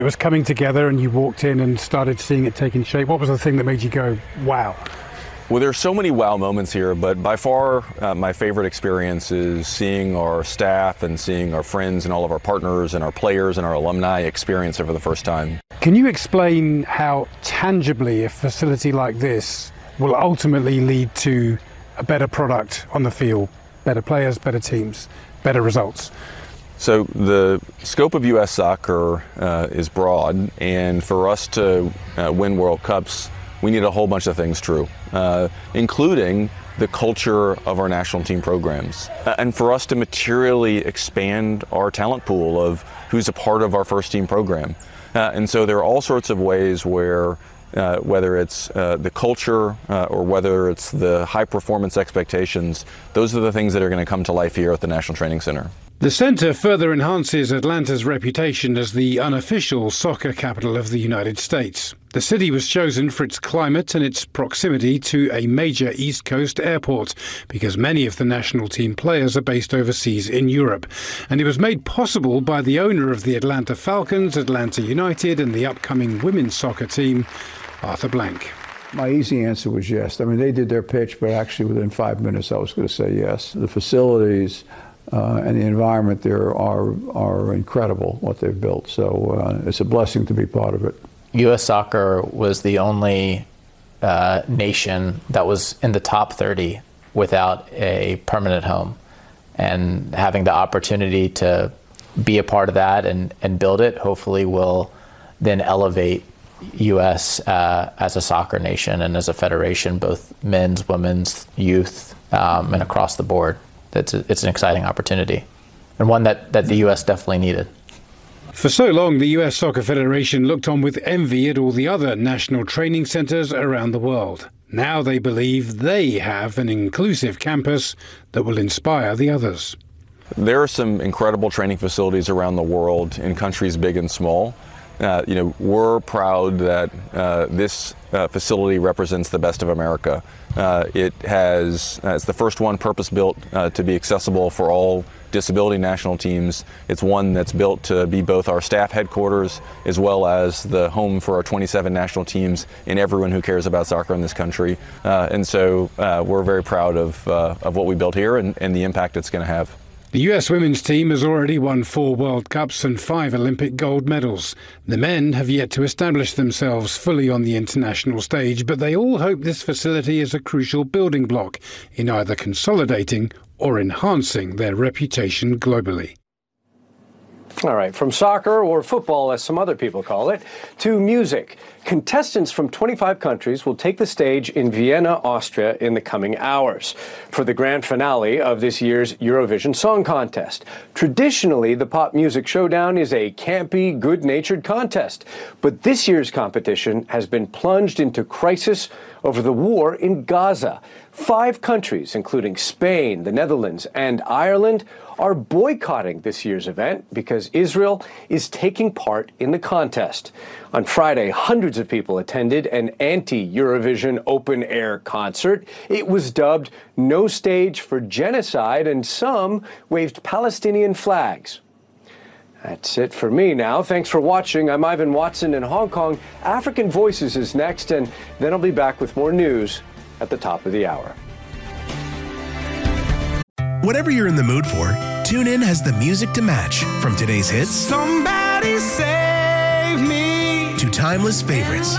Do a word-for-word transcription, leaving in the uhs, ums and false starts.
It was coming together and you walked in and started seeing it taking shape. What was the thing that made you go, wow? Well, there's so many wow moments here, but by far uh, my favorite experience is seeing our staff and seeing our friends and all of our partners and our players and our alumni experience it for the first time. Can you explain how tangibly a facility like this will ultimately lead to a better product on the field, better players, better teams, better results? So the scope of U S soccer uh, is broad, and for us to uh, win World Cups, we need a whole bunch of things true, uh, including the culture of our national team programs. Uh, and for us to materially expand our talent pool of who's a part of our first team program. Uh, and so there are all sorts of ways where Uh, whether it's uh, the culture uh, or whether it's the high performance expectations, those are the things that are going to come to life here at the National Training Center. The center further enhances Atlanta's reputation as the unofficial soccer capital of the United States. The city was chosen for its climate and its proximity to a major East Coast airport because many of the national team players are based overseas in Europe. And it was made possible by the owner of the Atlanta Falcons, Atlanta United, and the upcoming women's soccer team, Arthur Blank. My easy answer was yes. I mean, they did their pitch, but actually within five minutes I was going to say yes. The facilities uh, and the environment there are, are incredible, what they've built. So uh, it's a blessing to be part of it. U S Soccer was the only uh, nation that was in the top thirty without a permanent home. And having the opportunity to be a part of that and, and build it, hopefully will then elevate U S uh, as a soccer nation and as a federation, both men's, women's, youth, um, and across the board. It's, a, it's an exciting opportunity, and one that, that the U S definitely needed. For so long, the U S Soccer Federation looked on with envy at all the other national training centers around the world. Now they believe they have an inclusive campus that will inspire the others. There are some incredible training facilities around the world in countries big and small. Uh, you know, we're proud that uh, this uh, facility represents the best of America. Uh, it has, uh, it's the first one purpose-built uh, to be accessible for all disability national teams. It's one that's built to be both our staff headquarters as well as the home for our twenty-seven national teams and everyone who cares about soccer in this country. Uh, and so uh, we're very proud of, uh, of what we built here and, and the impact it's going to have. The U S women's team has already won four World Cups and five Olympic gold medals. The men have yet to establish themselves fully on the international stage, but they all hope this facility is a crucial building block in either consolidating or enhancing their reputation globally. All right, from soccer, or football as some other people call it, to music. Contestants from twenty-five countries will take the stage in Vienna, Austria in the coming hours for the grand finale of this year's Eurovision Song Contest. Traditionally, the Pop Music Showdown is a campy, good-natured contest, but this year's competition has been plunged into crisis over the war in Gaza. Five countries, including Spain, the Netherlands, and Ireland, are boycotting this year's event because Israel is taking part in the contest. On Friday, hundreds of people attended an anti-Eurovision open-air concert. It was dubbed No Stage for Genocide, and some waved Palestinian flags. That's it for me now. Thanks for watching. I'm Ivan Watson in Hong Kong. African Voices is next, and then I'll be back with more news at the top of the hour. Whatever you're in the mood for, TuneIn has the music to match. From today's hits, Somebody save me, to timeless favorites.